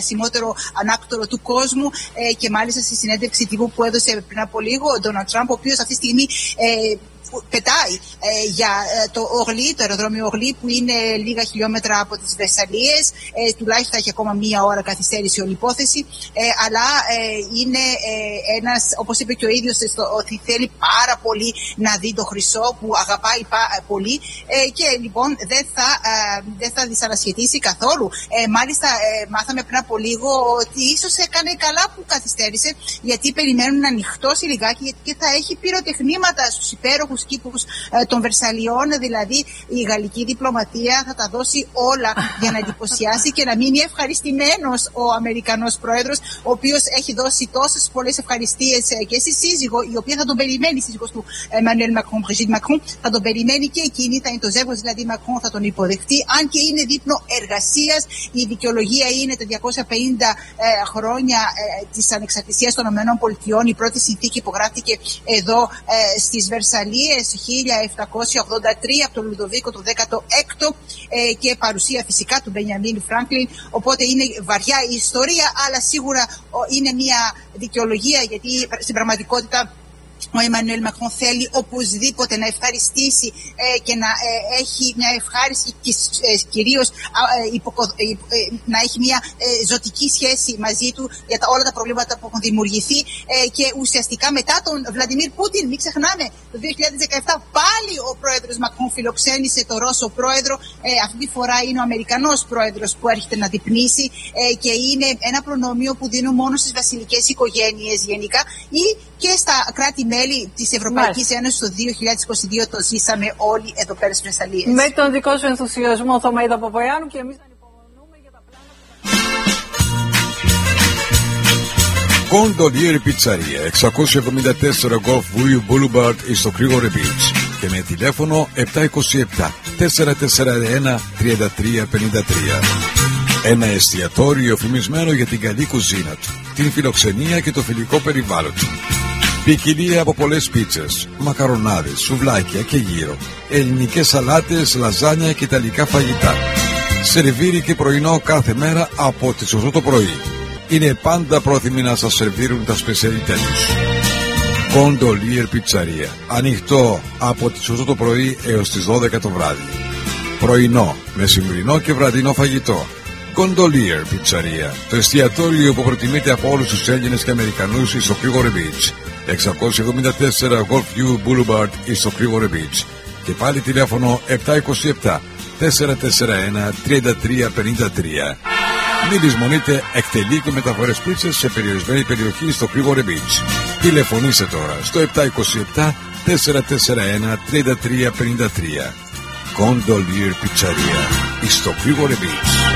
διασημότερο ανάκτορο του κόσμου και μάλιστα στη συνέντευξη τύπου που έδωσε πριν από λίγο ο Ντόναλντ Τραμπ, ο οποίος αυτή τη στιγμή πετάει για το Ορλί, το αεροδρόμιο Ορλί, που είναι λίγα χιλιόμετρα από τις Βερσαλίες. Τουλάχιστον έχει ακόμα μία ώρα καθυστέρηση όλη υπόθεση, αλλά είναι ένας, όπως είπε και ο ίδιος, ότι θέλει πάρα πολύ να δει το χρυσό που αγαπάει πολύ και λοιπόν δεν θα δυσανασχετήσει καθόλου. Μάλιστα μάθαμε πριν από λίγο ότι ίσως έκανε καλά που καθυστέρησε, γιατί περιμένουν να ανοιχτώσει λιγάκι και θα έχει πυροτεχνήματα στους υπέροχους κήπους των Βερσαλιών, δηλαδή η γαλλική διπλωματία θα τα δώσει όλα για να εντυπωσιάσει και να μείνει ευχαριστημένος ο Αμερικανός πρόεδρος, ο οποίος έχει δώσει τόσες πολλές ευχαριστίες και στη σύζυγο, η οποία θα τον περιμένει, η σύζυγος του Εμμανουέλ Μακρόν, Μπριζίτ Μακρόν, θα τον περιμένει και εκείνη, θα είναι το ζεύγος δηλαδή Μακρόν, θα τον υποδεχτεί, αν και είναι δείπνο εργασίας. Η δικαιολογία είναι τα 250 χρόνια της ανεξαρτησίας των ΗΠΑ. Η πρώτη συνθήκη υπογράφηκε εδώ στις Βερσαλίες 1783 από τον Λουδοβίκο το 16ο και παρουσία φυσικά του Μπενιαμίν Φράνκλιν. Οπότε είναι βαριά η ιστορία, αλλά σίγουρα είναι μια δικαιολογία, γιατί στην πραγματικότητα ο Εμμανουέλ Μακρόν θέλει οπωσδήποτε να ευχαριστήσει και να έχει μια ευχάριστη και κυρίως να έχει μια ζωτική σχέση μαζί του για όλα τα προβλήματα που έχουν δημιουργηθεί και ουσιαστικά μετά τον Βλαντιμίρ Πούτιν, μην ξεχνάμε, το 2017 πάλι ο πρόεδρος Μακρόν φιλοξένησε το Ρώσο πρόεδρο. Αυτή τη φορά είναι ο Αμερικανός πρόεδρος που έρχεται να δειπνήσει και είναι ένα προνόμιο που δίνουν μόνο στις βασιλικές οικογένειες γενικά ή και στα κράτη-μέλη της Ευρωπαϊκής Ένωσης. Το 2022 το ζήσαμε όλοι εδώ πέρα στις Βερσαλίες. Με τον δικό σου ενθουσιασμό, Θωμαίδα Παπαγιάννου, και εμείς ανυπομονούμε για τα πλάνα. Gondolier Pizzeria, 674 Gulf View Boulevard στο Κρήγορε Beach και με τηλέφωνο 727 441 3353. Ένα εστιατόριο φημισμένο για την καλή κουζίνα του, την φιλοξενία και το φιλικό περιβάλλον του. Ποικιλία από πολλές πίτσες, μακαρονάδες, σουβλάκια και γύρο, ελληνικές σαλάτες, λαζάνια και ιταλικά φαγητά. Σερβίρι και πρωινό κάθε μέρα από τις 8 το πρωί. Είναι πάντα πρόθυμοι να σας σερβίρουν τα σπεσιαλιτέ τους. Gondolier Pizzeria, ανοιχτό από τις 8 το πρωί έως τις 12 το βράδυ. Πρωινό, μεσημβρινό και βραδινό φαγητό. Gondolier Pizzeria, το εστιατόριο που προτιμείται από όλους τους Έλληνες και Αμερικανούς στο Κρήγορε Beach. 674 Golfview Boulevard στο Κρήγορε Beach. Και πάλι τηλέφωνο 727 441 3353. Μην λησμονείτε, εκτελεί και μεταφορές πίτσες σε περιορισμένη περιοχή στο Κρήγορε Beach. Τηλεφωνήστε τώρα στο 727 441 3353. Gondolier Pizzeria στο Κρήγορε Beach.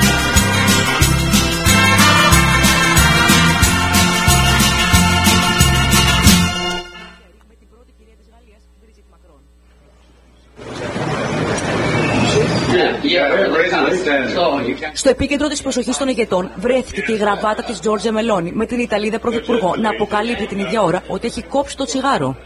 Στο επίκεντρο της προσοχής των ηγετών βρέθηκε και η γραβάτα της Τζόρτζια Μελόνι με την Ιταλίδα πρωθυπουργό να αποκαλύπτει την ίδια ώρα ότι έχει κόψει το τσιγάρο.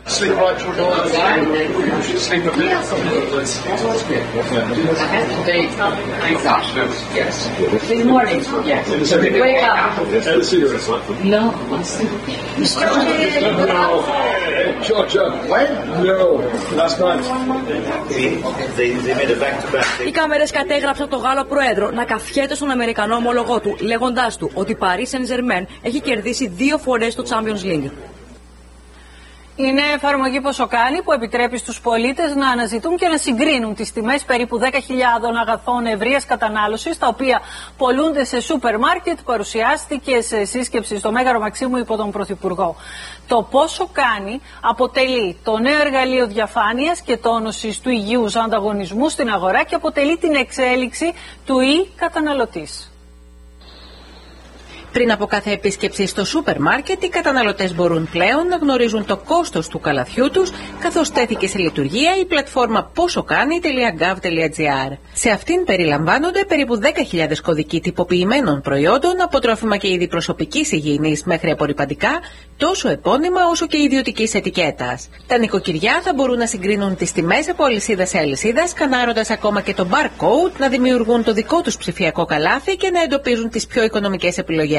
Οι κάμερες κατέγραψαν τον Γάλλο πρόεδρο να καφιέται στον Αμερικανό ομολογό του, λέγοντάς του ότι η Paris Saint-Germain έχει κερδίσει 2 φορές το Champions League. Η νέα εφαρμογή πόσο κάνει που επιτρέπει στους πολίτες να αναζητούν και να συγκρίνουν τις τιμές περίπου 10.000 αγαθών ευρείας κατανάλωσης, τα οποία πολλούνται σε σούπερ μάρκετ, παρουσιάστηκε σε σύσκεψη στο Μέγαρο Μαξίμου υπό τον Πρωθυπουργό. Το πόσο κάνει αποτελεί το νέο εργαλείο διαφάνειας και τόνωσης του υγιούς ανταγωνισμού στην αγορά και αποτελεί την εξέλιξη του καταναλωτής. Πριν από κάθε επίσκεψη στο σούπερ μάρκετ, οι καταναλωτές μπορούν πλέον να γνωρίζουν το κόστος του καλαθιού τους, καθώς τέθηκε σε λειτουργία η πλατφόρμα posokani.gov.gr. Σε αυτήν περιλαμβάνονται περίπου 10.000 κωδικοί τυποποιημένων προϊόντων, από τρόφιμα και είδη προσωπικής υγιεινής μέχρι απορρυπαντικά, τόσο επώνυμα όσο και ιδιωτικής ετικέτας. Τα νοικοκυριά θα μπορούν να συγκρίνουν τις τιμές από αλυσίδα σε αλυσίδα, σκανάροντας ακόμα και το barcode, να δημιουργούν το δικό τους ψηφιακό καλάθι και να εντοπίζουν τις πιο οικονομικές επιλογές.